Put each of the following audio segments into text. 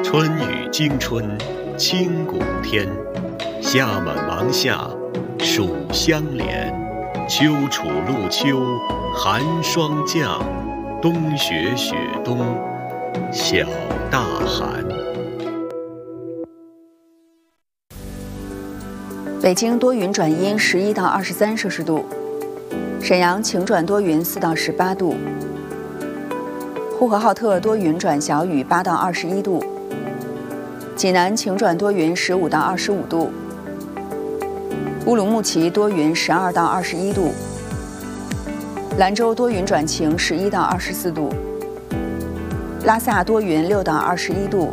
春雨惊春清谷天，夏满芒夏暑相连，秋处露秋寒霜降，冬雪雪冬小大寒。 北京多云转阴11到23摄氏度，沈阳晴转多云4到18度，呼和浩特多云转小雨8到21度，济南晴转多云15到25度，乌鲁木齐多云12到21度，兰州多云转晴11到24度，拉萨多云6到21度，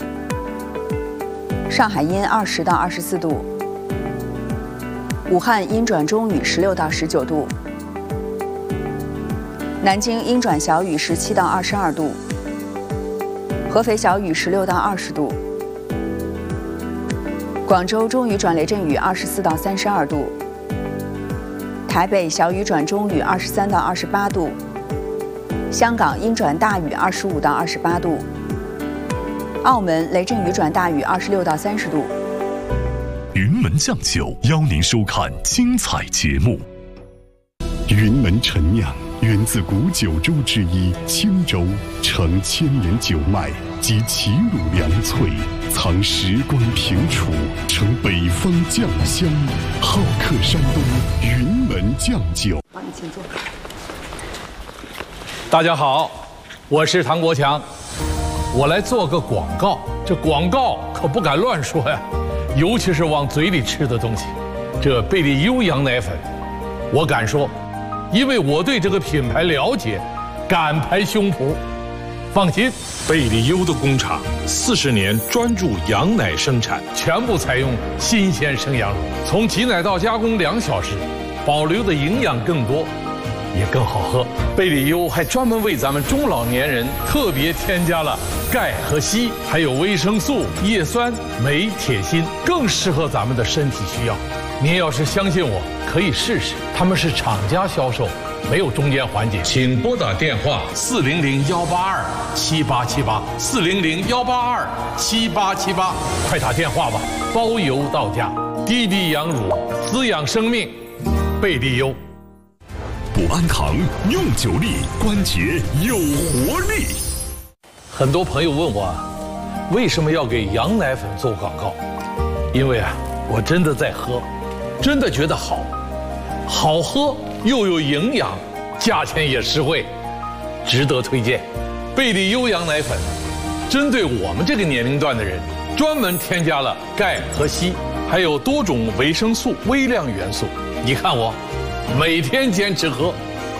上海阴20到24度，武汉阴转中雨16到19度，南京阴转小雨17到22度，合肥小雨16到20度，广州中雨转雷阵雨24到32度，台北小雨转中雨23到28度，香港阴转大雨25到28度，澳门雷阵雨转大雨26到30度。 云门酱酒邀您收看精彩节目。 云门陈酿源自古九州之一青州，承千年酒脉及齐鲁良萃，藏时光平楚，承北方酱香，好客山东云门酱酒。 请坐。 大家好，我是唐国强，我来做个广告，这广告可不敢乱说呀，尤其是往嘴里吃的东西。这贝利优羊奶粉，我敢说，因为我对这个品牌了解，敢拍胸脯。放心， 贝利优的工厂40年专注羊奶生产， 全部采用新鲜生羊乳，从挤奶到加工2小时，保留的营养更多，也更好喝。贝利优还专门为咱们中老年人特别添加了钙和硒，还有维生素、叶酸、镁、铁、锌，更适合咱们的身体需要。您要是相信我，可以试试。他们是厂家销售，没有中间环节。请拨打电话400-182-7878，400-182-7878，快打电话吧，包邮到家。滴滴羊乳，滋养生命，贝利优。 补安堂用久力，关节有活力。 很多朋友问我，为什么要给羊奶粉做广告？因为我真的在喝，真的觉得好，好喝又有营养，价钱也实惠，值得推荐。贝利优羊奶粉针对我们这个年龄段的人，专门添加了钙和硒，还有多种维生素、微量元素。你看我每天坚持喝。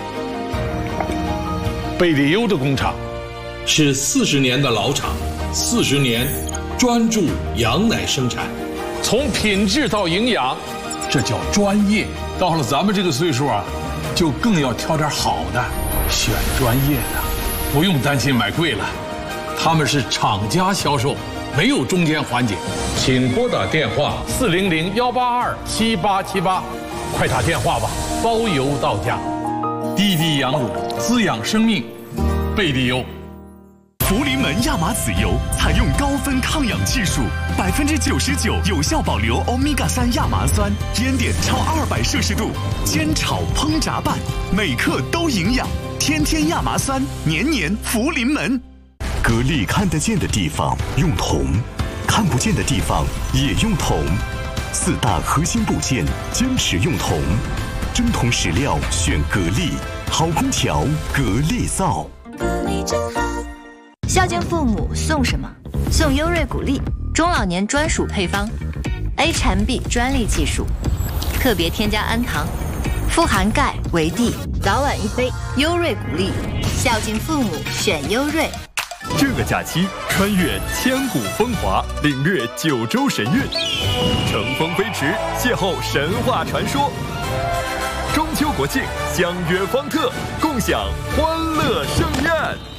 贝利优的工厂是40年的老厂，40年专注羊奶生产， 从品质到营养，这叫专业。到了咱们这个岁数就更要挑点好的，选专业的，不用担心买贵了。他们是厂家销售，没有中间环节。 请拨打电话 400-182-7878，快打电话吧，包邮到家。滴滴羊乳，滋养生命，贝利优。 福临门亚麻籽油采用高分抗氧技术，99%有效保留欧米伽3亚麻酸，烟点超200摄氏度，煎炒烹炸拌，每克都营养，天天亚麻酸，年年福临门。格力看得见的地方用铜，看不见的地方也用铜，4大核心部件坚持用铜，真铜实料选格力，好空调格力造。 格力真好。孝敬父母送什么？送优瑞谷粒，中老年专属配方 ，A 产 B 专利技术，特别添加氨糖，富含钙、维 D， 早晚1杯，优瑞谷粒，孝敬父母选优瑞。 这个假期穿越千古风华，领略九州神韵，乘风飞驰，邂逅神话传说。中秋国庆相约方特，共享欢乐盛宴。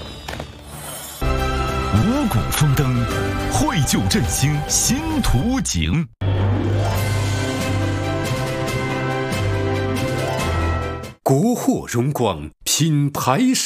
五谷丰登，绘就振兴新图景。 国货荣光，品牌